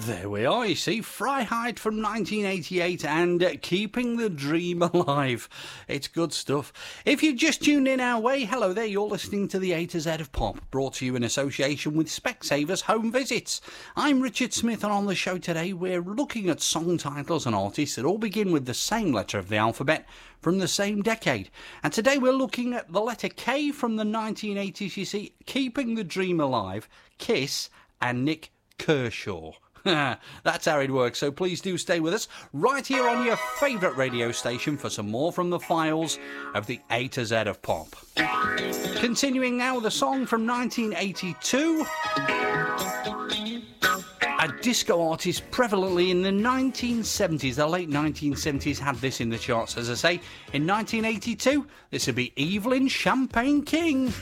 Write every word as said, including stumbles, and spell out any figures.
There we are, you see, Freiheit from nineteen eighty-eight and uh, Keeping the Dream Alive. It's good stuff. If you just tuned in our way, hello there, you're listening to the A to Z of Pop, brought to you in association with Specsavers Home Visits. I'm Richard Smith, and on the show today we're looking at song titles and artists that all begin with the same letter of the alphabet from the same decade. And today we're looking at the letter K from the nineteen eighties, you see, Keeping the Dream Alive, Kiss and Nick Kershaw. That's how it works, so please do stay with us right here on your favourite radio station for some more from the files of the A to Z of Pop. Continuing now with a song from nineteen eighty-two, a disco artist prevalently in the nineteen seventies, the late nineteen seventies, had this in the charts. As I say, in nineteen eighty-two, this would be Evelyn Champagne King.